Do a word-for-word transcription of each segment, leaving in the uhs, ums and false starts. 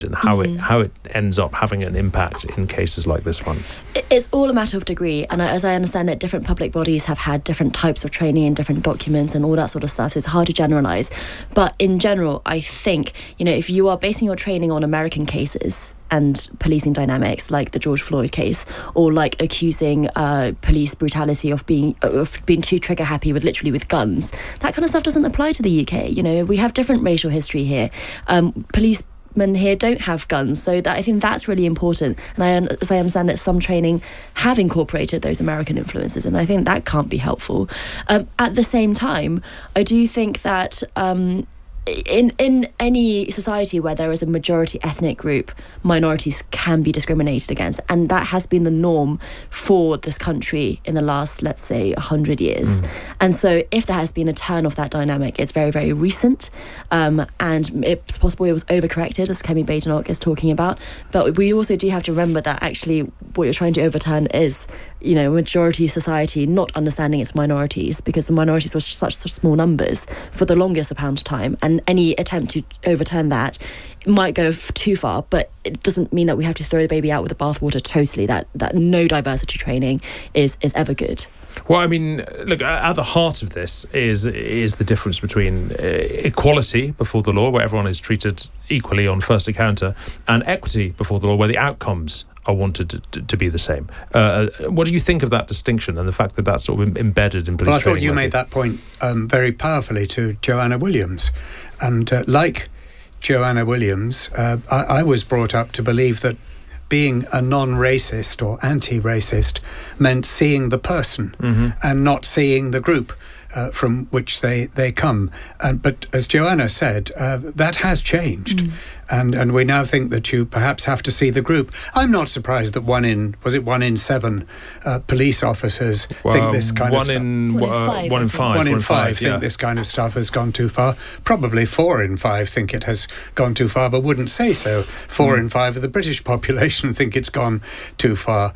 and how Mm. it how it ends up having an impact in cases like this one? It's all a matter of degree, and as I understand it, different public bodies have had different types of training and different documents and all that sort of stuff. So it's hard to generalise. But in general, I think, you know, if you are basing your training on American cases and policing dynamics, like the George Floyd case, or like accusing uh, police brutality of being of being too trigger happy with literally with guns, that kind of stuff doesn't apply to the U K. You know, we have different racial history here. Um, police men here don't have guns, so that, I think that's really important. And I, as I understand it, some training have incorporated those American influences, and I think that can't be helpful. Um, at the same time, I do think that um, in in any society where there is a majority ethnic group, minorities can be discriminated against, and that has been the norm for this country in the last, let's say, one hundred years. Mm. And so if there has been a turn of that dynamic, it's very, very recent, um, and it's possible it was overcorrected, as Kemi Badenoch is talking about. But we also do have to remember that actually what you're trying to overturn is, you know, majority society not understanding its minorities, because the minorities were such, such small numbers for the longest amount of time, and any attempt to overturn that might go f- too far, but it doesn't mean that we have to throw the baby out with the bathwater totally, that, that no diversity training is, is ever good. Well, I mean, look, at the heart of this is is the difference between uh, equality before the law, where everyone is treated equally on first encounter, and equity before the law, where the outcomes are wanted to, to be the same. Uh, what do you think of that distinction and the fact that that's sort of embedded in police Well, I training? thought you made that point um, very powerfully to Joanna Williams. And uh, like Joanna Williams, uh, I, I was brought up to believe that being a non-racist or anti-racist meant seeing the person mm-hmm. and not seeing the group uh, from which they, they come. And, but as Joanna said, uh, that has changed. Mm. And and we now think that you perhaps have to see the group. I'm not surprised that one in, was it one in seven uh, police officers well, think this kind one of stuff... In, one in uh, five. One in five. One in five, five think yeah. this kind of stuff has gone too far. Probably four in five think it has gone too far, but wouldn't say so. Four mm. in five of the British population think it's gone too far.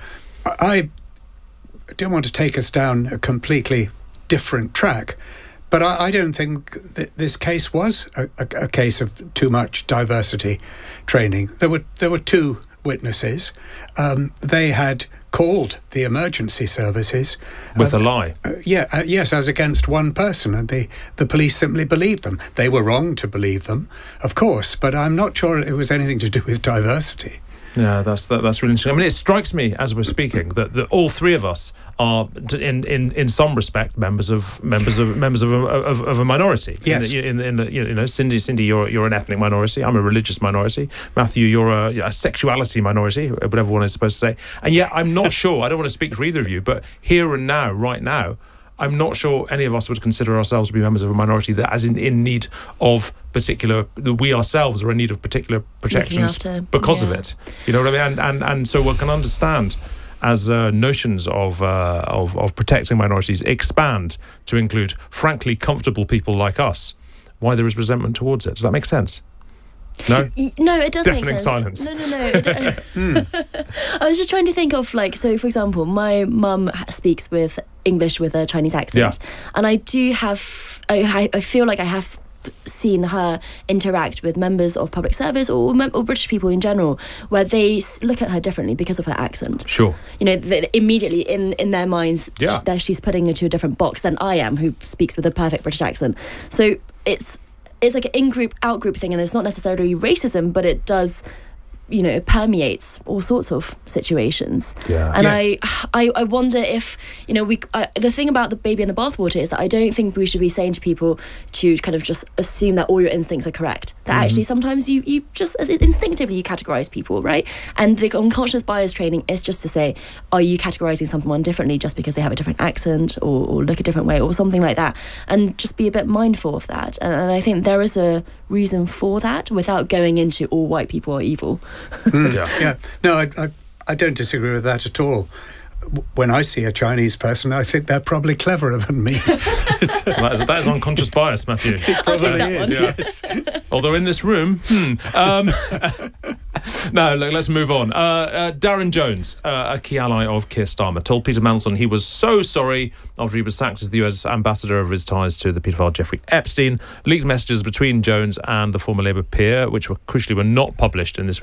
I don't want to take us down a completely different track, but I, I don't think that this case was a, a, a case of too much diversity training. There were there were two witnesses. Um, they had called the emergency services with uh, a lie. Uh, yeah, uh, yes, as against one person, and the the police simply believed them. They were wrong to believe them, of course, but I'm not sure it was anything to do with diversity. Yeah, that's that, that's really interesting. I mean, it strikes me as we're speaking that, that all three of us are, in, in, in some respect, members of members of members of a, of, of a minority. Yes. In the, in the, in the you know, Cindy, Cindy, you're you're an ethnic minority. I'm a religious minority. Matthew, you're a, a sexuality minority, whatever one is supposed to say. And yet, I'm not sure. I don't want to speak for either of you, but here and now, right now, I'm not sure any of us would consider ourselves to be members of a minority that is in, in need of particular, we ourselves are in need of particular protections after, because yeah. of it. You know what I mean? And and, and so one can understand as uh, notions of, uh, of of protecting minorities expand to include, frankly, comfortable people like us, why there is resentment towards it. Does that make sense? No? No, it does Deafening make sense. silence. No, no, no. It, mm. I was just trying to think of, like, so for example, my mum speaks with English with a Chinese accent, yeah. and I do have, I, I feel like I have seen her interact with members of public service or, or British people in general, where they look at her differently because of her accent. Sure. You know, they, immediately in, in their minds, yeah. that she's putting into a different box than I am, who speaks with a perfect British accent. So it's it's like an in-group, out-group thing, and it's not necessarily racism, but it does, you know, it permeates all sorts of situations. Yeah. And Yeah. I, I I wonder if, you know, we I, the thing about the baby in the bathwater is that I don't think we should be saying to people to kind of just assume that all your instincts are correct. That mm-hmm. actually sometimes you, you just instinctively you categorize people, right? And the unconscious bias training is just to say, are you categorizing someone differently just because they have a different accent or, or look a different way or something like that? And just be a bit mindful of that. And, and I think there is a reason for that without going into all white people are evil. Mm, yeah. yeah. No, I, I, I don't disagree with that at all. When I see a Chinese person, I think they're probably cleverer than me. that, is, that is unconscious bias, Matthew. It probably I'll take that is, one. yes. Although in this room, hmm, um, No, look, let's move on. Uh, uh, Darren Jones, uh, a key ally of Keir Starmer, told Peter Mandelson he was so sorry after he was sacked as the U S ambassador over his ties to the paedophile Jeffrey Epstein. Leaked messages between Jones and the former Labour peer, which were crucially were not published in this